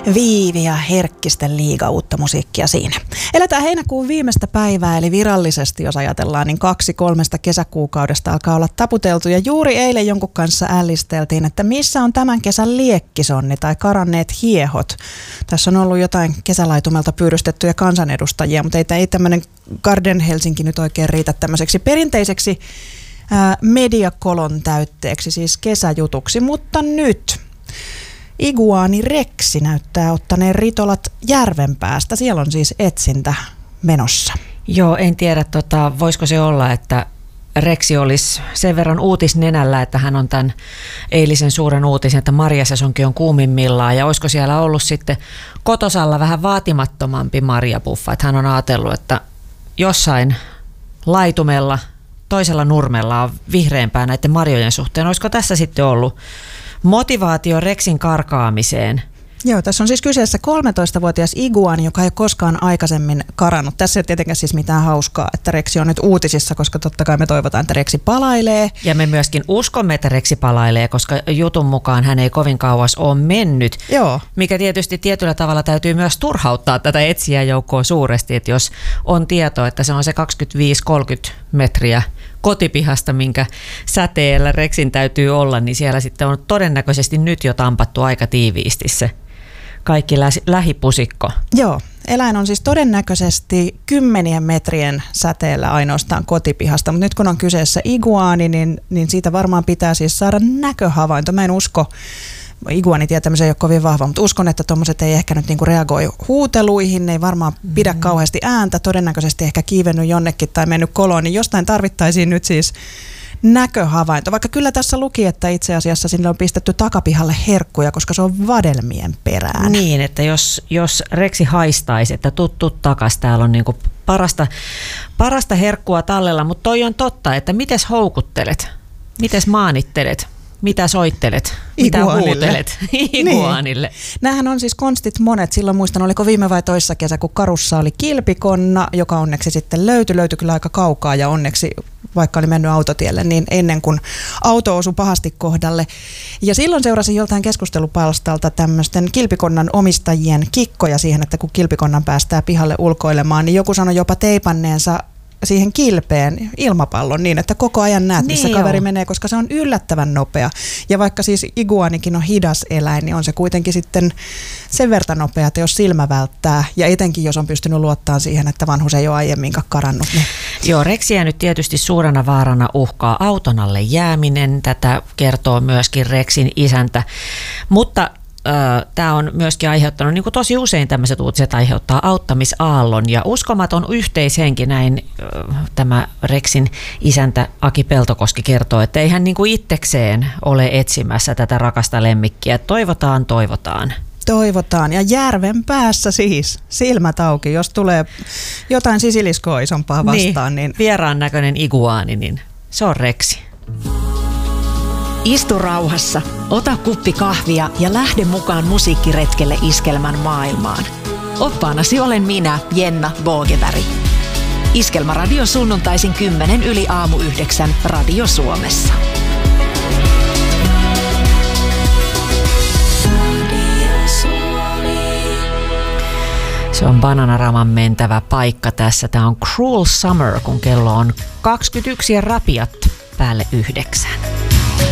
Viivi ja Herkkisten liiga, uutta musiikkia siinä. Eletään heinäkuun viimeistä päivää, eli virallisesti, jos ajatellaan, niin 2-3 kesäkuukaudesta alkaa olla taputeltu. Ja juuri eilen jonkun kanssa ällisteltiin, että missä on tämän kesän liekkisonni tai karanneet hiehot. Tässä on ollut jotain kesälaitummelta pyydystettyjä kansanedustajia, mutta ei tämmöinen Garden Helsinki nyt oikein riitä tämmöiseksi perinteiseksi mediakolon täytteeksi, siis kesäjutuksi. Mutta nyt iguaani Reksi näyttää ottaneen ritolat Järvenpäästä. Siellä on siis etsintä menossa. Joo, en tiedä, voisiko se olla, että Reksi olisi sen verran uutisnenällä, että hän on tämän eilisen suuren uutisen, että marjasesonki on kuumimmillaan. Ja olisiko siellä ollut sitten kotosalla vähän vaatimattomampi marjapuffa, että hän on ajatellut, että jossain laitumella, toisella nurmella on vihreämpää näiden marjojen suhteen. Olisiko tässä sitten ollut motivaatio Reksin karkaamiseen? Joo, tässä on siis kyseessä 13-vuotias iguaani, joka ei koskaan aikaisemmin karannut. Tässä ei ole tietenkään siis mitään hauskaa, että Reksi on nyt uutisissa, koska totta kai me toivotaan, että Reksi palailee. Ja me myöskin uskomme, että Reksi palailee, koska jutun mukaan hän ei kovin kauas ole mennyt. Joo. Mikä tietysti tietyllä tavalla täytyy myös turhauttaa tätä etsijäjoukkoa suuresti, että jos on tieto, että se on se 25-30 metriä kotipihasta, minkä säteellä Reksin täytyy olla, niin siellä sitten on todennäköisesti nyt jo tampattu aika tiiviisti se kaikki lähipusikko. Joo, eläin on siis todennäköisesti 10 metrien säteellä ainoastaan kotipihasta, mutta nyt kun on kyseessä iguaani, niin siitä varmaan pitää siis saada näköhavainto. Mä en usko, iguaanitietämisen ei ole kovin vahva, mutta uskon, että tuommoiset ei ehkä nyt niinku reagoi huuteluihin, ne ei varmaan pidä kauheasti ääntä, todennäköisesti ehkä kiivennyt jonnekin tai mennyt koloon, niin jostain tarvittaisiin nyt siis näköhavainto. Vaikka kyllä tässä luki, että itse asiassa sinne on pistetty takapihalle herkkuja, koska se on vadelmien perään. Niin, että jos Reksi haistaisi, että tuttu takas, täällä on niinku parasta herkkua tallella, mutta toi on totta, että mites houkuttelet, mites maanittelet, mitä soittelet, mitä huutelet iguaanille. Niin. Nämähän on siis konstit monet. Silloin muistan, oliko viime vai toissa kesä, kun karussa oli kilpikonna, joka onneksi sitten löytyi kyllä aika kaukaa ja onneksi, vaikka oli mennyt autotielle, niin ennen kuin auto osui pahasti kohdalle. Ja silloin seurasin joltain keskustelupalstalta tämmöisten kilpikonnan omistajien kikkoja siihen, että kun kilpikonnan päästää pihalle ulkoilemaan, niin joku sanoi jopa teipanneensa siihen kilpeen ilmapallon niin, että koko ajan näet, missä kaveri menee, koska se on yllättävän nopea. Ja vaikka siis iguaanikin on hidas eläin, niin on se kuitenkin sitten sen verran nopea, että jos silmä välttää, ja etenkin jos on pystynyt luottamaan siihen, että vanhus ei ole aiemminkaan karannut. Niin. Joo, Reksiä nyt tietysti suurena vaarana uhkaa auton alle jääminen. Tätä kertoo myöskin Reksin isäntä. Mutta tämä on myöskin aiheuttanut, niin kuin tosi usein tämmöiset uutiset aiheuttaa auttamisaallon ja uskomaton yhteishenki, näin tämä Reksin isäntä Aki Peltokoski kertoo, että ei hän niin kuin itsekseen ole etsimässä tätä rakasta lemmikkiä. Toivotaan. Toivotaan. Ja Järvenpäässä siis silmät auki, jos tulee jotain sisiliskoa isompaa vastaan. Niin vieraan näköinen iguaani, niin se on Reksi. Istu rauhassa, ota kuppi kahvia ja lähde mukaan musiikkiretkelle Iskelmän maailmaan. Oppaanasi olen minä, Jenna Bogeberg. Iskelmäradio sunnuntaisin 8:10 Radio Suomessa. Se on Bananaraman mentävä paikka tässä. Tämä on Cruel Summer, kun kello on 21 ja rapiat päälle 9.